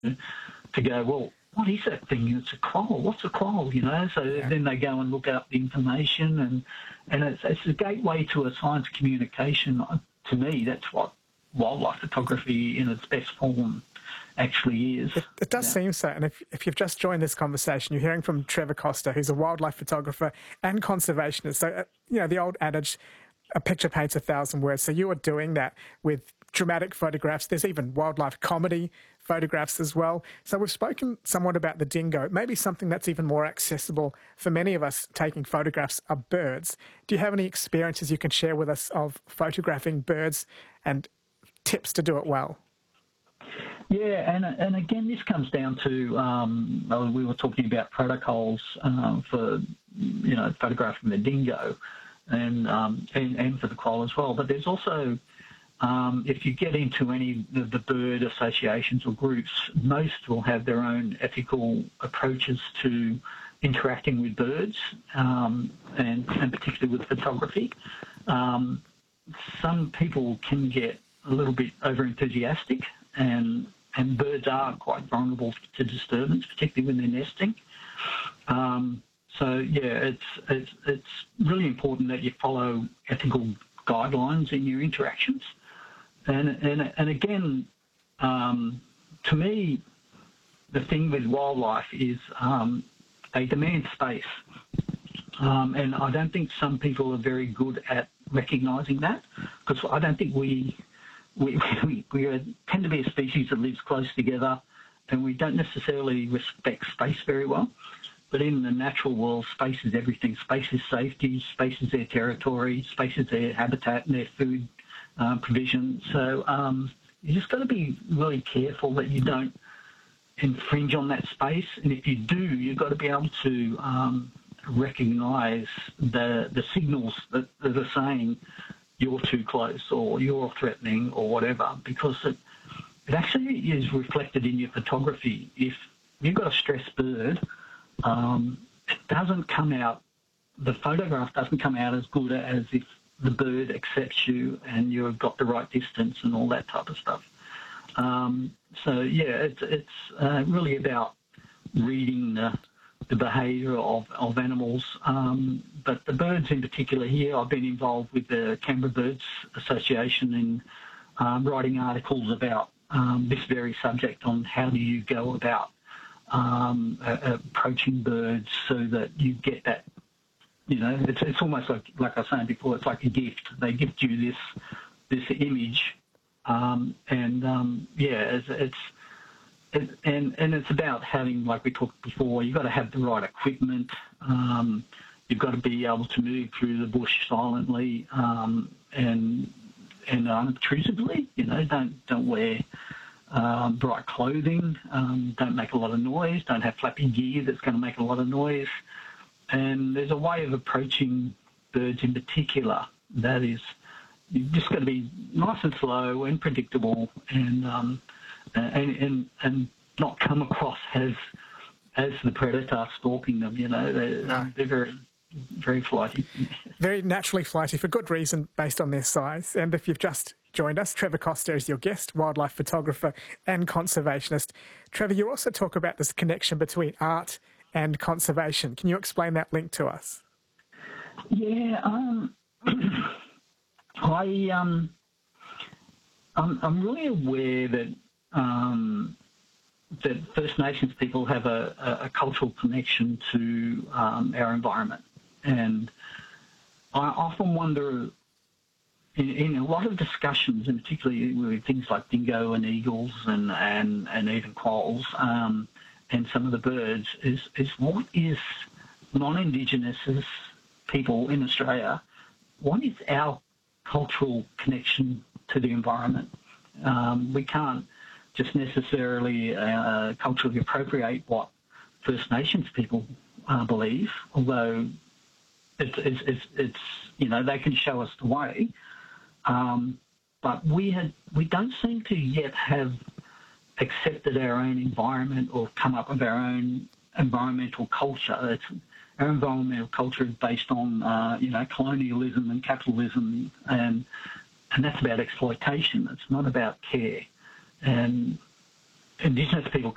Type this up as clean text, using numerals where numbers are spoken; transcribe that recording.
to go, well, what is that thing? It's a coral. What's a coral? So then they go and look up the information, and it's a gateway to a science communication. To me, that's what wildlife photography in its best form actually is. It does seem so. And if you've just joined this conversation, you're hearing from Trevor Coster, who's a wildlife photographer and conservationist. So, the old adage, a picture paints 1,000 words. So you are doing that with dramatic photographs. There's even wildlife comedy photographs as well. So we've spoken somewhat about the dingo, maybe something that's even more accessible for many of us taking photographs of birds. Do you have any experiences you can share with us of photographing birds and tips to do it well? Yeah, and again, this comes down to, we were talking about protocols for, photographing the dingo and for the quoll as well. But there's also, if you get into any of the bird associations or groups, most will have their own ethical approaches to interacting with birds, and particularly with photography. Some people can get a little bit over-enthusiastic, and birds are quite vulnerable to disturbance, particularly when they're nesting. It's really important that you follow ethical guidelines in your interactions. And again, to me, the thing with wildlife is they demand space. And I don't think some people are very good at recognising that, because I don't think we tend to be a species that lives close together, and we don't necessarily respect space very well. But in the natural world, space is everything. Space is safety, space is their territory, space is their habitat and their food provision. So you just got to be really careful that you don't infringe on that space. And if you do, you've got to be able to recognise the signals that are saying you're too close or you're threatening or whatever, because it actually is reflected in your photography. If you've got a stressed bird, it doesn't come out, the photograph doesn't come out as good as if the bird accepts you and you've got the right distance and all that type of stuff. It's really about reading the behaviour of animals. But the birds in particular here, I've been involved with the Canberra Birds Association in writing articles about this very subject on how do you go about approaching birds so that you get that, it's almost like I was saying before, it's like a gift. They gift you this image, it's about having, like we talked before, you've got to have the right equipment. You've got to be able to move through the bush silently and unobtrusively. Don't wear bright clothing. Don't make a lot of noise. Don't have flappy gear that's going to make a lot of noise. And there's a way of approaching birds in particular that is, you've just got to be nice and slow and predictable, and not come across as the predator stalking them. They're very, very flighty. Very naturally flighty for good reason, based on their size. And if you've just joined us, Trevor Coster is your guest, wildlife photographer and conservationist. Trevor, you also talk about this connection between art and conservation. Can you explain that link to us? Yeah, I'm really aware that that First Nations people have a cultural connection to our environment, and I often wonder, in a lot of discussions, and particularly with things like dingo and eagles and even quolls and some of the birds, is what is non-Indigenous people in Australia, what is our cultural connection to the environment? We can't just necessarily culturally appropriate what First Nations people believe, although it's they can show us the way. But we don't seem to yet have accepted our own environment or come up with our own environmental culture. Our environmental culture is based on colonialism and capitalism, and that's about exploitation. It's not about care. And Indigenous people